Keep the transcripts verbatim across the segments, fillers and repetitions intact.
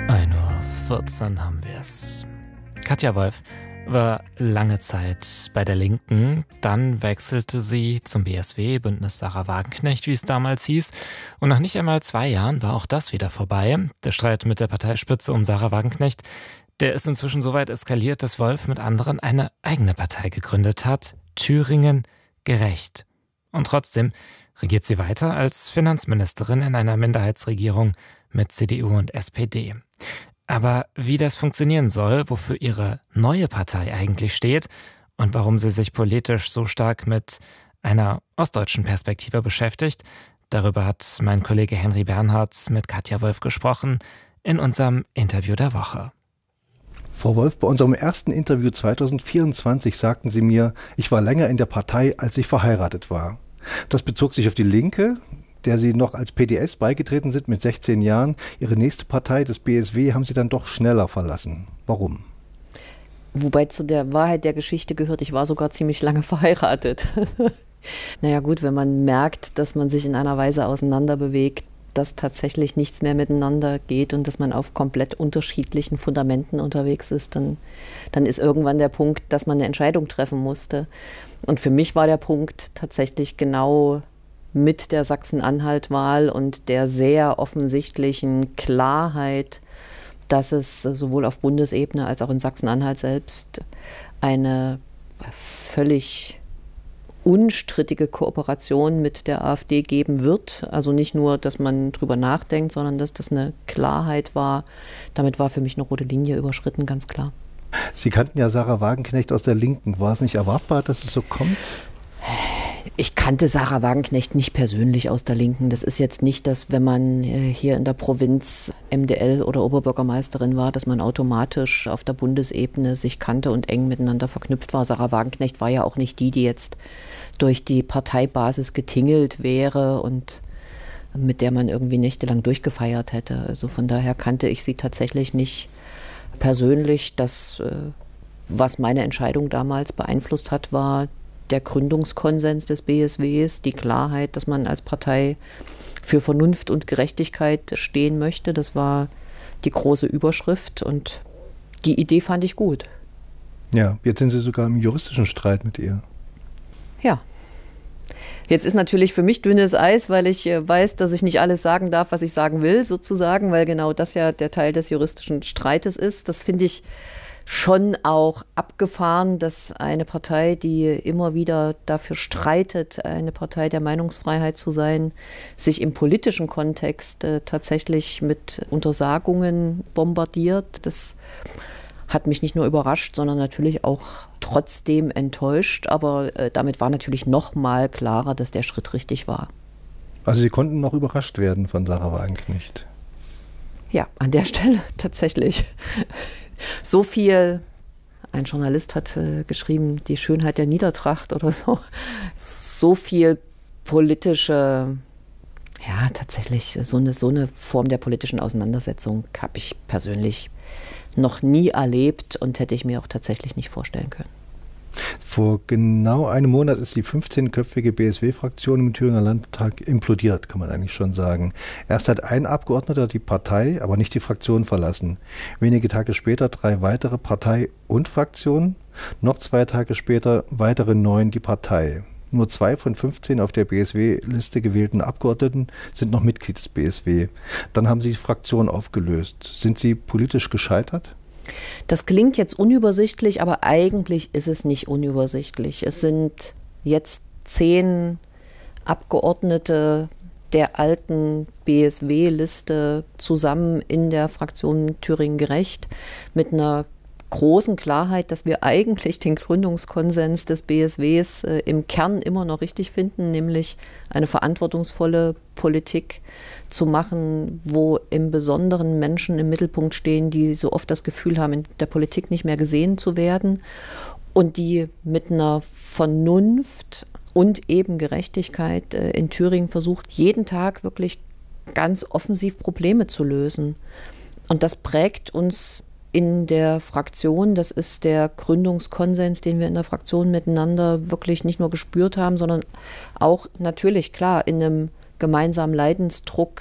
ein Uhr vierzehn haben wir es. Katja Wolf war lange Zeit bei der Linken, dann wechselte sie zum B S W, Bündnis Sahra Wagenknecht, wie es damals hieß. Und nach nicht einmal zwei Jahren war auch das wieder vorbei. Der Streit mit der Parteispitze um Sahra Wagenknecht, der ist inzwischen so weit eskaliert, dass Wolf mit anderen eine eigene Partei gegründet hat, Thüringen gerecht. Und trotzdem regiert sie weiter als Finanzministerin in einer Minderheitsregierung mit C D U und S P D. Aber wie das funktionieren soll, wofür ihre neue Partei eigentlich steht und warum sie sich politisch so stark mit einer ostdeutschen Perspektive beschäftigt, darüber hat mein Kollege Henry Bernhards mit Katja Wolf gesprochen in unserem Interview der Woche. Frau Wolf, bei unserem ersten Interview zweitausendvierundzwanzig sagten Sie mir, ich war länger in der Partei, als ich verheiratet war. Das bezog sich auf die Linke, der Sie noch als P D S beigetreten sind mit sechzehn Jahren. Ihre nächste Partei, das B S W, haben Sie dann doch schneller verlassen. Warum? Wobei zu der Wahrheit der Geschichte gehört, ich war sogar ziemlich lange verheiratet. Naja gut, wenn man merkt, dass man sich in einer Weise auseinanderbewegt, dass tatsächlich nichts mehr miteinander geht und dass man auf komplett unterschiedlichen Fundamenten unterwegs ist, dann, dann ist irgendwann der Punkt, dass man eine Entscheidung treffen musste. Und für mich war der Punkt tatsächlich genau mit der Sachsen-Anhalt-Wahl und der sehr offensichtlichen Klarheit, dass es sowohl auf Bundesebene als auch in Sachsen-Anhalt selbst eine völlig unstrittige Kooperation mit der AfD geben wird. Also nicht nur, dass man drüber nachdenkt, sondern dass das eine Klarheit war. Damit war für mich eine rote Linie überschritten, ganz klar. Sie kannten ja Sahra Wagenknecht aus der Linken. War es nicht erwartbar, dass es so kommt? Ich kannte Sahra Wagenknecht nicht persönlich aus der Linken. Das ist jetzt nicht, dass wenn man hier in der Provinz M D L oder Oberbürgermeisterin war, dass man automatisch auf der Bundesebene sich kannte und eng miteinander verknüpft war. Sahra Wagenknecht war ja auch nicht die, die jetzt durch die Parteibasis getingelt wäre und mit der man irgendwie nächtelang durchgefeiert hätte. Also von daher kannte ich sie tatsächlich nicht persönlich. Das, was meine Entscheidung damals beeinflusst hat, war der Gründungskonsens des B S Ws, die Klarheit, dass man als Partei für Vernunft und Gerechtigkeit stehen möchte. Das war die große Überschrift und die Idee fand ich gut. Ja, jetzt sind Sie sogar im juristischen Streit mit ihr. Ja. Jetzt ist natürlich für mich dünnes Eis, weil ich weiß, dass ich nicht alles sagen darf, was ich sagen will, sozusagen, weil genau das ja der Teil des juristischen Streites ist. Das finde ich schon auch abgefahren, dass eine Partei, die immer wieder dafür streitet, eine Partei der Meinungsfreiheit zu sein, sich im politischen Kontext äh, tatsächlich mit Untersagungen bombardiert. Das hat mich nicht nur überrascht, sondern natürlich auch trotzdem enttäuscht. Aber äh, damit war natürlich noch mal klarer, dass der Schritt richtig war. Also Sie konnten noch überrascht werden von Sahra Wagenknecht? Ja, an der Stelle tatsächlich. So viel, ein Journalist hat äh, geschrieben, die Schönheit der Niedertracht oder so, so viel politische, ja tatsächlich, so eine, so eine Form der politischen Auseinandersetzung habe ich persönlich noch nie erlebt und hätte ich mir auch tatsächlich nicht vorstellen können. Vor genau einem Monat ist die fünfzehnköpfige B S W-Fraktion im Thüringer Landtag implodiert, kann man eigentlich schon sagen. Erst hat ein Abgeordneter die Partei, aber nicht die Fraktion verlassen. Wenige Tage später drei weitere Partei und Fraktionen. Noch zwei Tage später weitere neun die Partei. Nur zwei von fünfzehn auf der B S W-Liste gewählten Abgeordneten sind noch Mitglied des B S W. Dann haben sie die Fraktion aufgelöst. Sind Sie politisch gescheitert? Das klingt jetzt unübersichtlich, aber eigentlich ist es nicht unübersichtlich. Es sind jetzt zehn Abgeordnete der alten B S W-Liste zusammen in der Fraktion Thüringen gerecht mit einer großen Klarheit, dass wir eigentlich den Gründungskonsens des B S Ws äh, im Kern immer noch richtig finden, nämlich eine verantwortungsvolle Politik zu machen, wo im Besonderen Menschen im Mittelpunkt stehen, die so oft das Gefühl haben, in der Politik nicht mehr gesehen zu werden und die mit einer Vernunft und eben Gerechtigkeit äh, in Thüringen versucht, jeden Tag wirklich ganz offensiv Probleme zu lösen. Und das prägt uns in der Fraktion. Das ist der Gründungskonsens, den wir in der Fraktion miteinander wirklich nicht nur gespürt haben, sondern auch natürlich, klar, in einem gemeinsamen Leidensdruck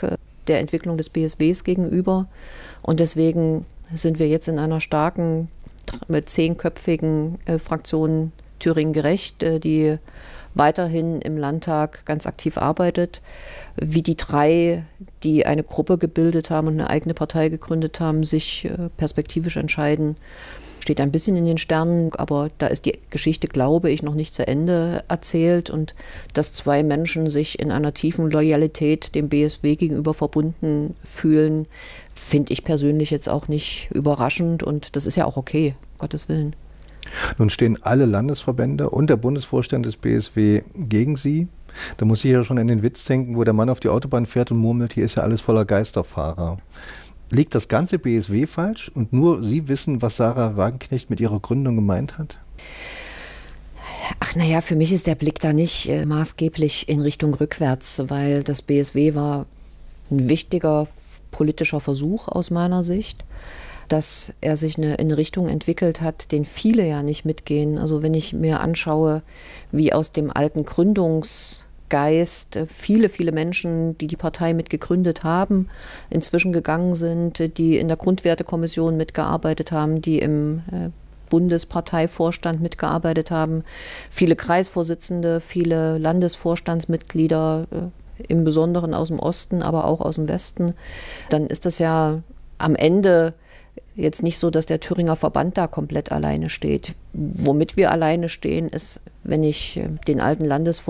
der Entwicklung des B S Ws gegenüber. Und deswegen sind wir jetzt in einer starken, mit zehnköpfigen äh, Fraktion Thüringen gerecht, äh, die weiterhin im Landtag ganz aktiv arbeitet. Wie die drei, die eine Gruppe gebildet haben und eine eigene Partei gegründet haben, sich äh, perspektivisch entscheiden, steht ein bisschen in den Sternen, aber da ist die Geschichte, glaube ich, noch nicht zu Ende erzählt. Und dass zwei Menschen sich in einer tiefen Loyalität dem B S W gegenüber verbunden fühlen, finde ich persönlich jetzt auch nicht überraschend. Und das ist ja auch okay, um Gottes Willen. Nun stehen alle Landesverbände und der Bundesvorstand des B S W gegen Sie. Da muss ich ja schon an den Witz denken, wo der Mann auf die Autobahn fährt und murmelt, hier ist ja alles voller Geisterfahrer. Liegt das ganze B S W falsch und nur Sie wissen, was Sarah Wagenknecht mit ihrer Gründung gemeint hat? Ach naja, für mich ist der Blick da nicht äh, maßgeblich in Richtung rückwärts, weil das B S W war ein wichtiger politischer Versuch aus meiner Sicht, dass er sich eine, in eine Richtung entwickelt hat, den viele ja nicht mitgehen. Also wenn ich mir anschaue, wie aus dem alten Gründungs Geist viele, viele Menschen, die die Partei mit gegründet haben, inzwischen gegangen sind, die in der Grundwertekommission mitgearbeitet haben, die im Bundesparteivorstand mitgearbeitet haben, viele Kreisvorsitzende, viele Landesvorstandsmitglieder, im Besonderen aus dem Osten, aber auch aus dem Westen, dann ist das ja am Ende jetzt nicht so, dass der Thüringer Verband da komplett alleine steht. Womit wir alleine stehen, ist, wenn ich den alten Landesvorstand